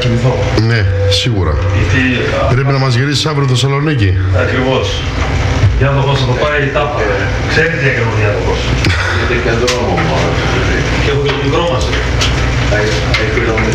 εξηγηθώ. Ναι, σίγουρα. Γιατί, πρέπει να μας γυρίσεις αύριο το Θεσσαλονίκη. Ακριβώς. Διάδοχος θα το πάει η τάπα. Ξέρει τι έκανε ο διάδοχος. Γιατί και δρόμο μόνο. Και έχω και το μικρό μας.